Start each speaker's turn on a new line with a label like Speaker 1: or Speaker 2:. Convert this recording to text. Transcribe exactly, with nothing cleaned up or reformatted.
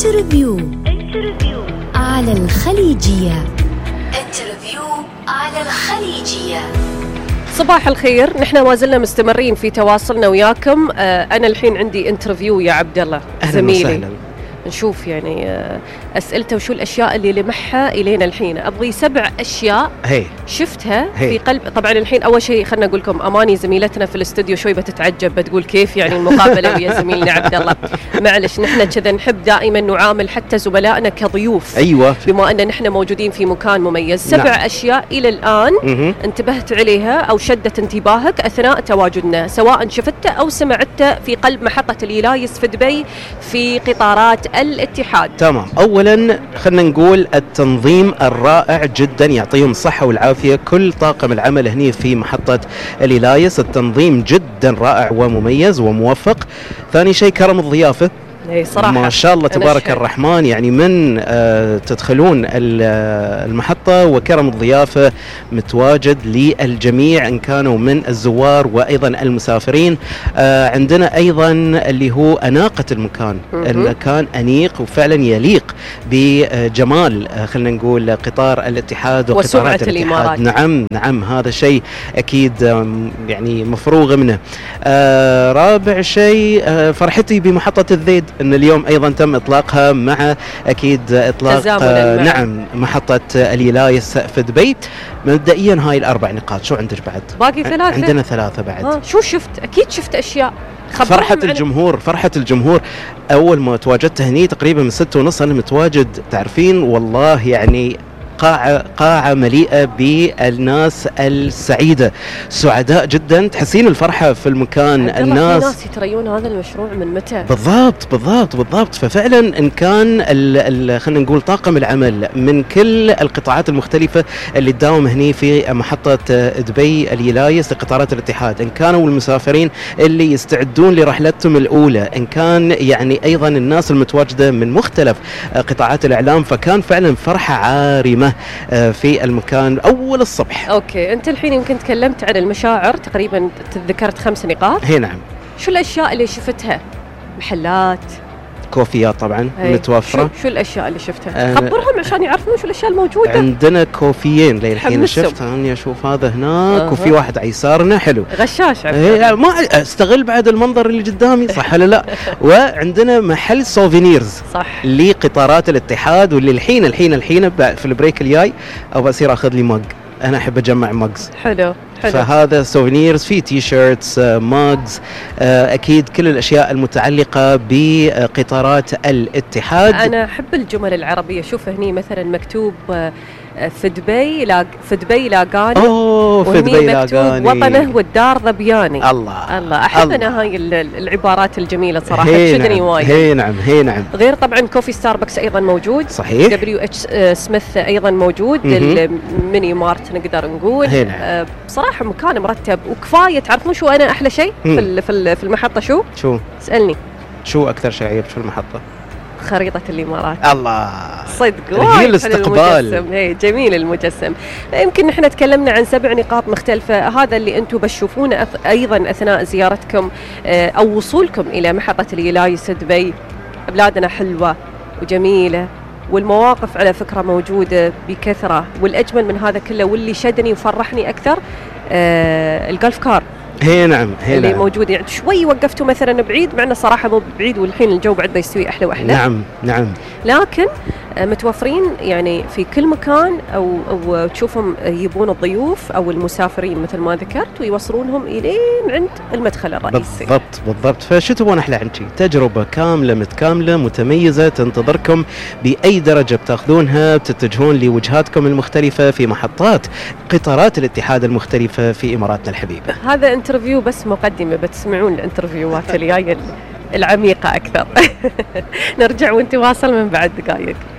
Speaker 1: انترفيو على الخليجية. انترفيو على الخليجية.
Speaker 2: صباح الخير، نحن ما زلنا مستمرين في تواصلنا وياكم. أنا الحين عندي انترفيو يا عبد الله زميلي، نشوف يعني أسئلته وشو الأشياء اللي لمحها إلينا الحين. أبغي سبع أشياء هي. شفتها هي. في قلب. طبعا الحين أول شيء خلنا أقول لكم أماني زميلتنا في الاستوديو شوي بتتعجب، بتقول كيف يعني المقابلة ويا زميلنا عبد الله. معلش نحن كذا نحب دائما نعامل حتى زملائنا كضيوف.
Speaker 3: أيوة.
Speaker 2: بما أن نحن موجودين في مكان مميز. سبع نعم. أشياء إلى الآن م-م. انتبهت عليها أو شدت انتباهك أثناء تواجدنا، سواء شفته أو سمعته في قلب محطة اليلايس في دبي في قطارات الاتحاد.
Speaker 3: تمام. أولا خلنا نقول التنظيم الرائع جدا، يعطيهم الصحة والعافية كل طاقم العمل هني في محطة اليلايس. التنظيم جدا رائع ومميز وموفق. ثاني شيء كرم الضيافة،
Speaker 2: صراحة
Speaker 3: ما شاء الله تبارك الرحمن، يعني من آه تدخلون المحطة وكرم الضيافة متواجد للجميع إن كانوا من الزوار وأيضا المسافرين. آه عندنا أيضا اللي هو أناقة المكان، المكان أنيق وفعلا يليق بجمال آه خلنا نقول قطار الاتحاد وقطارات الاتحاد. نعم نعم هذا شيء أكيد آه يعني مفروغ منه. آه رابع شيء آه فرحتي بمحطة الذيد، أن اليوم أيضا تم إطلاقها مع أكيد إطلاق آه نعم محطة اليلايس في دبي. مبدئيا هاي الأربع نقاط. شو عندك بعد؟
Speaker 2: باقي ثلاثة.
Speaker 3: عندنا ثلاثة بعد.
Speaker 2: آه. شو شفت؟ أكيد شفت أشياء.
Speaker 3: فرحة الجمهور، فرحة الجمهور. أول ما تواجدت هني تقريبا من ستة ونص أنا متواجد، تعرفين والله يعني قاعة قاعة مليئة بالناس السعيدة، سعداء جدا، تحسين الفرحة في المكان. الناس
Speaker 2: في ناس يتريون هذا المشروع من متى؟
Speaker 3: بالضبط بالضبط بالضبط. ففعلا إن كان خلينا نقول طاقم العمل من كل القطاعات المختلفة اللي تداوم هني في محطة دبي اليلايس لقطارات الاتحاد، إن كانوا المسافرين اللي يستعدون لرحلتهم الأولى، إن كان يعني أيضا الناس المتواجدة من مختلف قطاعات الإعلام، فكان فعلا فرحة عارمة في المكان أول الصبح.
Speaker 2: أوكي، أنت الحين يمكن تكلمت عن المشاعر، تقريبا تذكرت خمس نقاط.
Speaker 3: هي نعم.
Speaker 2: شو الأشياء اللي شفتها؟ محلات،
Speaker 3: كوفيات طبعا متوفرة.
Speaker 2: شو, شو الأشياء اللي شفتها؟ أه خبرهم عشان يعرفون شو الأشياء الموجودة.
Speaker 3: عندنا كوفيين للحين شفت، أني أشوف هذا هناك أه. وفي واحد على يسارنا حلو
Speaker 2: غشاش.
Speaker 3: يعني ما استغل بعد المنظر اللي قدامي صح ولا لا. وعندنا محل سوفينيرز
Speaker 2: صح
Speaker 3: لقطارات الاتحاد، واللي الحين الحين الحين في البريك الجاي أو بصير أخذ لي مج، أنا أحب أجمع مجز.
Speaker 2: حلو حلو.
Speaker 3: فهذا سوفينيرز، في تي شيرتس، ماجز، أكيد كل الأشياء المتعلقة بقطارات الاتحاد.
Speaker 2: أنا أحب الجمل العربية. شوف هني مثلا مكتوب في دبي لا في دبي لاقاني،
Speaker 3: أوه في دبي لاقاني
Speaker 2: وطنه والدار ذبياني.
Speaker 3: الله
Speaker 2: الله أحب الله. أنا هاي العبارات الجميلة صراحة تشدني
Speaker 3: نعم.
Speaker 2: وايد.
Speaker 3: هي نعم هي نعم.
Speaker 2: غير طبعا كوفي ستاربكس أيضا موجود،
Speaker 3: صحيح.
Speaker 2: دبليو اتش سميث أيضا موجود، الميني مارت نقدر نقول.
Speaker 3: نعم.
Speaker 2: آه بصراحة مكان مرتب وكفاية. تعرفون شو أنا أحلى شيء في في المحطة؟ شو
Speaker 3: شو
Speaker 2: اسألني
Speaker 3: شو أكثر شيء عجبك في المحطة؟
Speaker 2: خريطة الإمارات.
Speaker 3: الله
Speaker 2: صدق
Speaker 3: هي الاستقبال.
Speaker 2: هي جميل المجسم. يمكن نحن تكلمنا عن سبع نقاط مختلفة، هذا اللي أنتم بتشوفونه أيضا أثناء زيارتكم أو وصولكم إلى محطة اليلايس دبي. بلادنا حلوة وجميلة، والمواقف على فكرة موجودة بكثرة، والأجمل من هذا كله واللي شدني وفرحني أكثر آه الجولف كار.
Speaker 3: هي نعم هي
Speaker 2: اللي
Speaker 3: نعم.
Speaker 2: موجود. يعني شوي وقفتوا مثلا بعيد، معنا صراحة مو بعيد، والحين الجو بعد بيستوي أحلى وأحلى.
Speaker 3: نعم نعم.
Speaker 2: لكن متوفرين يعني في كل مكان، أو, أو تشوفهم يبون الضيوف أو المسافرين مثل ما ذكرت ويوصلونهم إلين عند المدخل الرئيسي.
Speaker 3: بالضبط بالضبط. فشو تبون أحلى عن شيء؟ تجربة كاملة متكاملة متميزة تنتظركم بأي درجة بتاخذونها، بتتجهون لوجهاتكم المختلفة في محطات قطارات الاتحاد المختلفة في إماراتنا الحبيبة.
Speaker 2: هذا انترفيو بس مقدمة، بتسمعون الانترفيوات الجاية العميقة أكثر. نرجع ونتواصل من بعد دقائق.